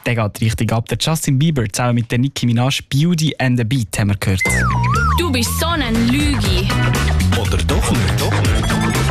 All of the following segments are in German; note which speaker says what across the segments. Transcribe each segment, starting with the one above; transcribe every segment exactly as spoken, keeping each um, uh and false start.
Speaker 1: der geht richtig ab. Der Justin Bieber zusammen mit der Nicki Minaj, Beauty and the Beat, haben wir gehört.
Speaker 2: Du bist so ein Lügi.
Speaker 3: Oder doch nicht? Doch nicht.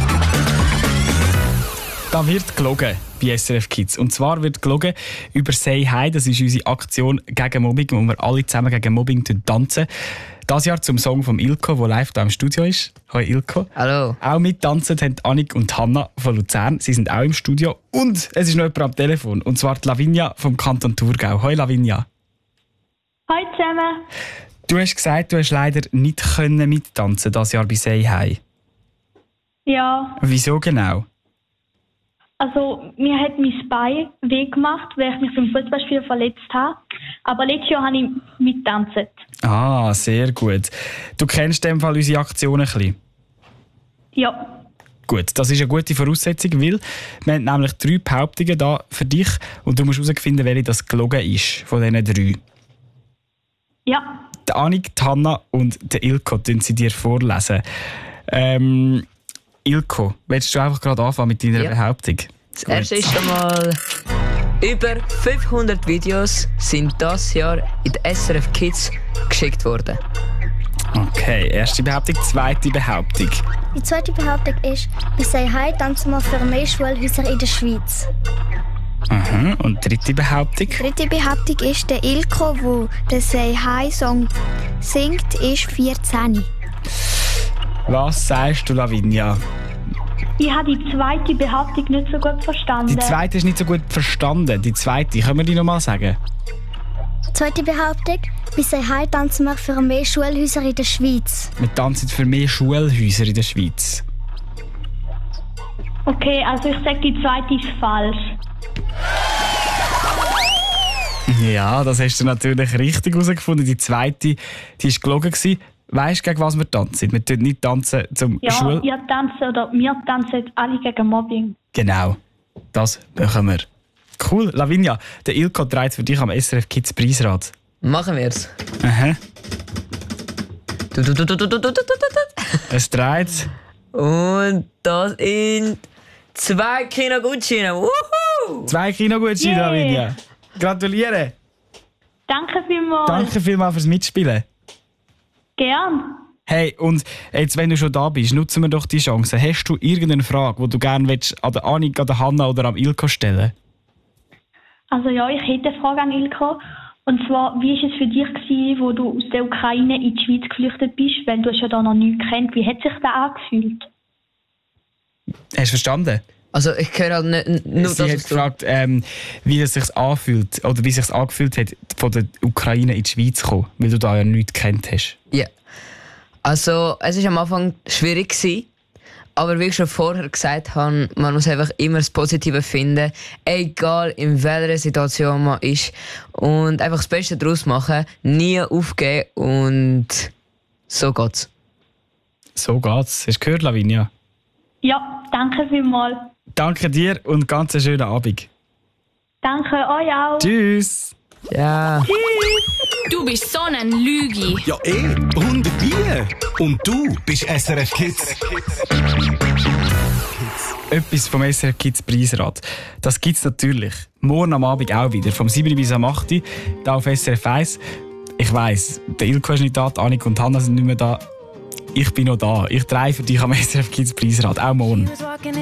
Speaker 1: Da wird gelogen bei S R F Kids. Und zwar wird gelogen über «Say Hi». Das ist unsere Aktion gegen Mobbing, wo wir alle zusammen gegen Mobbing tanzen. Das Jahr zum Song von Ilko, der live hier im Studio ist. Hoi Ilko.
Speaker 4: Hallo.
Speaker 1: Auch mittanzen haben Annik und Hanna von Luzern. Sie sind auch im Studio. Und es ist noch jemand am Telefon. Und zwar die Lavinia vom Kanton Thurgau. Hoi Lavinia.
Speaker 5: Hallo zusammen.
Speaker 1: Du hast gesagt, du hast leider nicht können mittanzen das Jahr bei «Say Hi».
Speaker 5: Ja,
Speaker 1: Wieso genau?
Speaker 5: also mir hat mein Bein weh gemacht, weil ich mich beim Fußballspiel verletzt habe. Aber letztes Jahr habe ich mittanzt.
Speaker 1: Ah, sehr gut. Du kennst in dem Fall unsere Aktion ein bisschen.
Speaker 5: Ja,
Speaker 1: Gut, das ist eine gute Voraussetzung, weil wir haben nämlich drei Behauptungen da für dich und du musst herausfinden, welche das gelogen ist von diesen drei.
Speaker 5: ja.
Speaker 1: Die Annik, die Hanna und der Ilko tun sie dir vorlesen. Ähm, Ilko, willst du einfach gerade anfangen mit deiner
Speaker 4: Ja.
Speaker 1: Behauptung?
Speaker 4: Das erste ist einmal, über fünfhundert Videos sind das Jahr in die S R F Kids geschickt worden.
Speaker 1: Okay, erste Behauptung. Zweite Behauptung.
Speaker 6: Die zweite Behauptung ist, bei «Say Hi» tanzen wir für mehr Schulhäuser in der Schweiz.
Speaker 1: Aha. Und dritte Behauptung.
Speaker 6: Die dritte Behauptung ist, der Ilko, der den «Say Hi»-Song singt, ist vierzehn.
Speaker 1: Was sagst du, Lavinia?
Speaker 5: Ich habe die zweite Behauptung nicht so gut verstanden.
Speaker 1: Die zweite ist nicht so gut verstanden. Die zweite, können wir die noch mal sagen?
Speaker 6: Die zweite Behauptung, bei «Say Hi» tanzen wir für mehr Schulhäuser in der Schweiz.
Speaker 1: Wir tanzen für mehr Schulhäuser in der Schweiz.
Speaker 5: Okay, also ich sage, die zweite ist falsch.
Speaker 1: Ja, das hast du natürlich richtig herausgefunden. Die zweite, die war gelogen. Weißt du, gegen was wir tanzen? Wir tanzen nicht tanzen zum
Speaker 5: Ja,
Speaker 1: Schul...
Speaker 5: ihr tanzt oder wir tanzen alle gegen Mobbing.
Speaker 1: Genau, das machen wir. Cool, Lavinia, der Ilko trägt für dich am S R F Kids Preisrad.
Speaker 4: Machen wir's.
Speaker 1: Aha,
Speaker 4: Du, du, du, du, du, du, du, du, du.
Speaker 1: es dreht.
Speaker 4: Und das in zwei Kinogutscheine. Wuhu!
Speaker 1: Zwei Kinogutscheine,
Speaker 5: Yeah.
Speaker 1: Lavinia. Gratuliere.
Speaker 5: Danke vielmals.
Speaker 1: Danke vielmals fürs Mitspielen.
Speaker 5: Gern.
Speaker 1: Hey, und jetzt, wenn du schon da bist, nutzen wir doch die Chance. Hast du irgendeine Frage, die du gerne willst, an der Annik, an der Hanna oder am Ilko stellen?
Speaker 5: Also ja, ich hätte eine Frage an Ilko. Und zwar, wie war es für dich, gewesen, wo du aus der Ukraine in die Schweiz geflüchtet bist? Weil du hast ja da noch nichts kennt. Wie hat sich das angefühlt?
Speaker 1: Hast du verstanden?
Speaker 4: Also ich höre halt nicht nur
Speaker 1: Sie
Speaker 4: das,
Speaker 1: hat
Speaker 4: was du...
Speaker 1: gefragt, ähm, wie es sich anfühlt, oder wie es sich angefühlt hat, von der Ukraine in die Schweiz zu kommen, weil du da ja nichts gekannt hast.
Speaker 4: Ja. Also es war am Anfang schwierig gewesen, aber wie ich schon vorher gesagt habe, man muss einfach immer das Positive finden, egal in welcher Situation man ist, und einfach das Beste daraus machen, nie aufgeben, und so geht's.
Speaker 1: So geht's. Hast du gehört, Lavinia?
Speaker 5: Ja, danke vielmals.
Speaker 1: Danke dir und ganz einen schönen Abend.
Speaker 5: Danke euch auch.
Speaker 1: Tschüss.
Speaker 4: Ja.
Speaker 2: Du bist so ein Lügi.
Speaker 3: Ja, eh. hundert Bier. Und du bist S R F Kids.
Speaker 1: Etwas vom S R F Kids Preisrad. Das gibt's natürlich. Morgen am Abend auch wieder. Vom sieben bis am acht Uhr. Hier auf S R F eins. Ich weiss, der Ilko ist nicht da, die Annik und Hanna sind nicht mehr da. Ich bin noch da. Ich drehe für dich am S R F Kids Preisrad. Auch morgen.